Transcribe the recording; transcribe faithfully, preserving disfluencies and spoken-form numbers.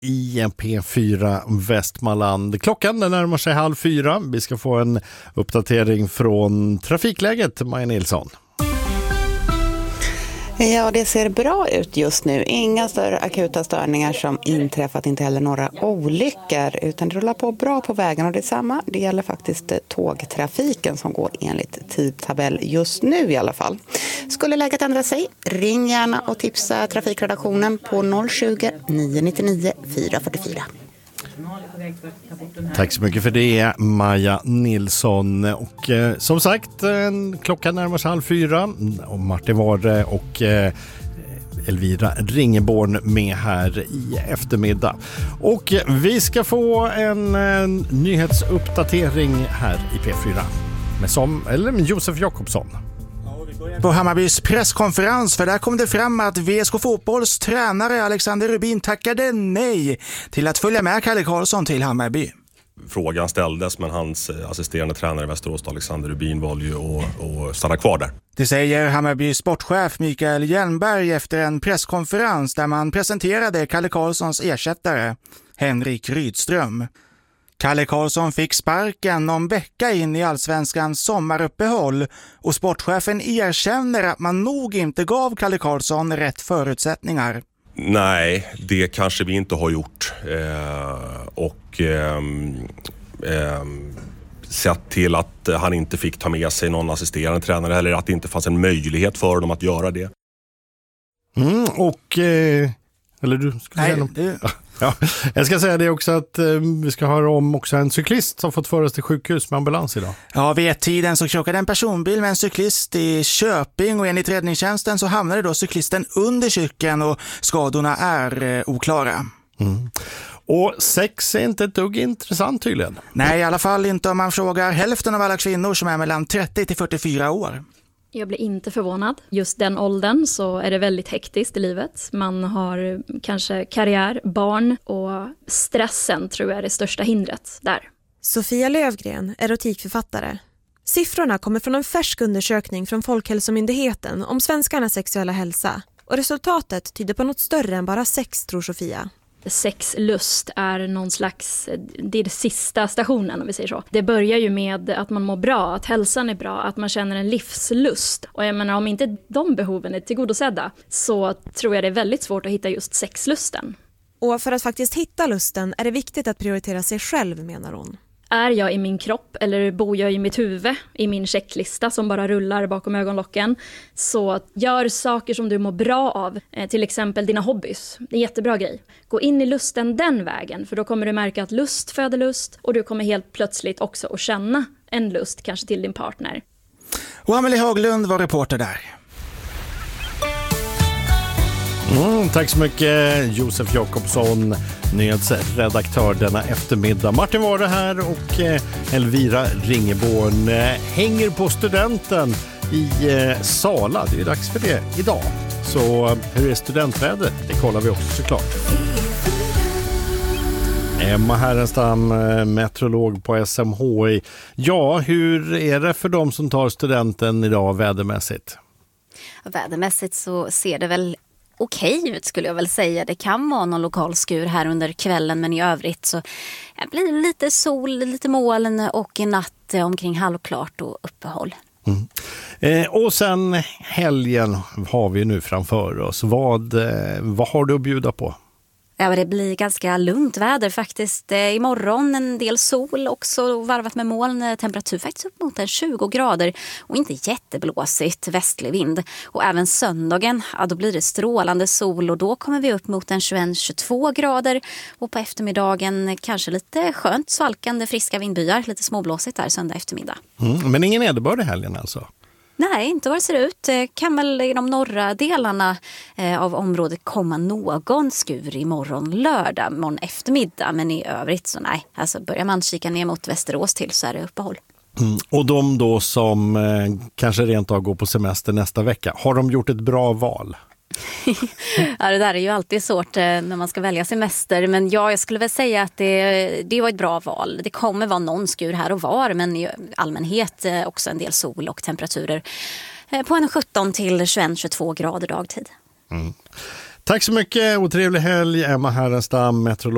i P fyra Västmanland. Klockan den närmar sig halv fyra. Vi ska få en uppdatering från trafikläget, Maja Nilsson. Ja, det ser bra ut just nu. Inga större akuta störningar som inträffat, inte heller några olyckor, utan det rullar på bra på vägen. Och det är samma, det gäller faktiskt tågtrafiken som går enligt tidtabell just nu i alla fall. Skulle läget ändra sig, ring gärna och tipsa trafikredaktionen på noll tjugo, nio nittionio, fyra fyrtiofyra. Tack så mycket för det, Maja Nilsson. Och eh, som sagt, eh, klockan närmar sig halv fyra och Martin Ware och eh, Elvira Ringeborn med här i eftermiddag. Och eh, vi ska få en eh, nyhetsuppdatering här i P fyra med, som, eller med Josef Jakobsson. På Hammarbys presskonferens, för där kom det fram att V S K Fotbolls tränare Alexander Rubin tackade nej till att följa med Kalle Karlsson till Hammarby. Frågan ställdes, men hans assisterande tränare i Västerås, Alexander Rubin, valde ju att, att stanna kvar där. Det säger Hammarbys sportchef Mikael Hjelmberg efter en presskonferens där man presenterade Kalle Karlssons ersättare, Henrik Rydström. Kalle Karlsson fick sparken någon vecka in i Allsvenskans sommaruppehåll och sportchefen erkänner att man nog inte gav Kalle Karlsson rätt förutsättningar. Nej, det kanske vi inte har gjort. Eh, och eh, eh, sett till att han inte fick ta med sig någon assisterande tränare eller att det inte fanns en möjlighet för dem att göra det. Mm, och... Eh, eller du ska säga något? Det... Ja, jag ska säga det också att eh, vi ska höra om också en cyklist som fått föras till sjukhus med ambulans idag. Ja, vid ett tiden så krockade en personbil med en cyklist i Köping och enligt räddningstjänsten så hamnade då cyklisten under cykeln och skadorna är eh, oklara. Mm. Och sex är inte ett dugg intressant tydligen. Nej, i alla fall inte om man frågar hälften av alla kvinnor som är mellan trettio till fyrtiofyra år. Jag blir inte förvånad. Just den åldern så är det väldigt hektiskt i livet. Man har kanske karriär, barn och stressen tror jag är det största hindret där. Sofia Lövgren, erotikförfattare. Siffrorna kommer från en färsk undersökning från Folkhälsomyndigheten om svenskarnas sexuella hälsa. Och resultatet tyder på något större än bara sex, tror Sofia. Sexlust är någon slags, det är det sista stationen om vi säger så. Det börjar ju med att man mår bra, att hälsan är bra, att man känner en livslust. Och jag menar, om inte de behoven är tillgodosedda så tror jag det är väldigt svårt att hitta just sexlusten. Och för att faktiskt hitta lusten är det viktigt att prioritera sig själv, menar hon. Är jag i min kropp eller bor jag i mitt huvud, i min checklista som bara rullar bakom ögonlocken, så gör saker som du mår bra av, till exempel dina hobbys. Det är en jättebra grej. Gå in i lusten den vägen, för då kommer du märka att lust föder lust och du kommer helt plötsligt också att känna en lust kanske till din partner. Och Amelie Haglund var reporter där. Mm, tack så mycket Josef Jakobsson, nyhetsredaktör denna eftermiddag. Martin var det här och eh, Elvira Ringeborn eh, hänger på studenten i eh, Sala. Det är dags för det idag. Så eh, hur är studentvädret? Det kollar vi också såklart. Emma Härenstam, eh, meteorolog på S M H I. Ja, hur är det för de som tar studenten idag vädermässigt? Vädermässigt så ser det väl okej ut skulle jag väl säga. Det kan vara någon lokal skur här under kvällen, men i övrigt så blir det lite sol, lite moln och i natt omkring halvklart och uppehåll. Mm. Eh, och sen helgen har vi nu framför oss. Vad, eh, vad har du att bjuda på? Ja, det blir ganska lugnt väder faktiskt. Imorgon en del sol också varvat med moln. Temperatur faktiskt upp mot tjugo grader och inte jätteblåsigt, västlig vind. Och även söndagen, ja, då blir det strålande sol och då kommer vi upp mot en tjugoett till tjugotvå grader. Och på eftermiddagen kanske lite skönt svalkande friska vindbyar, lite småblåsigt där söndag eftermiddag. Mm, men ingen nederbörd i helgen alltså? Nej, inte vad det ser ut. Kan väl i de norra delarna eh, av området komma någon skur imorgon lördag, morgon eftermiddag. Men i övrigt så nej. Alltså börjar man kika ner mot Västerås till så är det uppehåll. Mm. Och de då som eh, kanske rent av går på semester nästa vecka, har de gjort ett bra val? Ja, det där är ju alltid svårt när man ska välja semester. Men ja, jag skulle väl säga att det, det var ett bra val. Det kommer vara någon skur här och var, men i allmänhet också en del sol och temperaturer på en sjutton till tjugoett till tjugotvå grader dagtid. Mm. Tack så mycket och trevlig helg, Emma Härenstam, meteorolog.